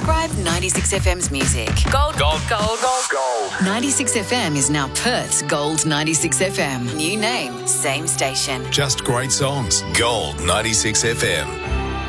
Subscribe 96FM's music. Gold. 96FM is now Perth's Gold 96FM. New name, same station. Just great songs. Gold 96FM.